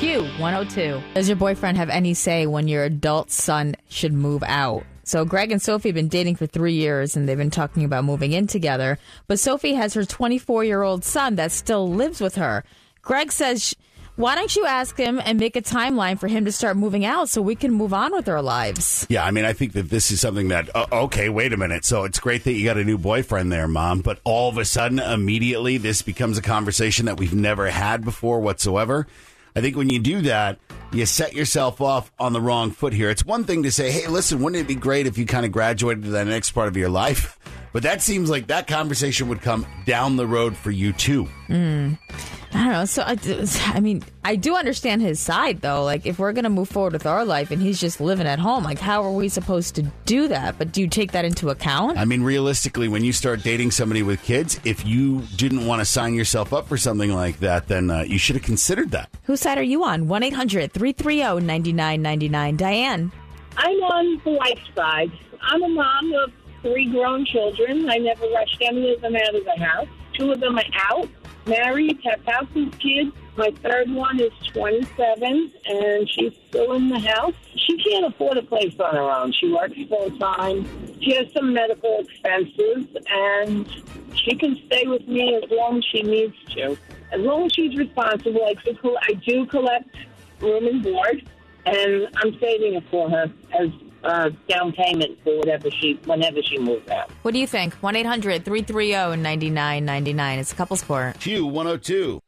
Q102. Does your boyfriend have any say when your adult son should move out? So Greg and Sophie have been dating for 3 years, and they've been talking about moving in together. But Sophie has her 24-year-old son that still lives with her. Greg says, why don't you ask him and make a timeline for him to start moving out so we can move on with our lives? Yeah, I mean, I think that this is something that, okay, wait a minute. So it's great that you got a new boyfriend there, Mom, but all of a sudden, immediately, this becomes a conversation that we've never had before whatsoever. I think when you do that, you set yourself off on the wrong foot here. It's one thing to say, hey, listen, wouldn't it be great if you kind of graduated to the next part of your life? But that seems like that conversation would come down the road for you, too. I don't know. So, I mean, I do understand his side, though. Like, if we're going to move forward with our life and he's just living at home, like, how are we supposed to do that? But do you take that into account? I mean, realistically, when you start dating somebody with kids, if you didn't want to sign yourself up for something like that, then you should have considered that. Whose side are you on? 1-800-330-9999. Diane. I'm on the wife's side. I'm a mom of 3 grown children. I never rushed any of them out of the house. 2 of them are out, married, have houses, kids. My third one is 27, and she's still in the house. She can't afford a place on her own. She works full-time. She has some medical expenses, and she can stay with me as long as she needs to. As long as she's responsible, I do collect room and board, and I'm saving it for her as down payment for whenever she moves out. What do you think? 1-800-330-9999. It's a couple's court. Q102.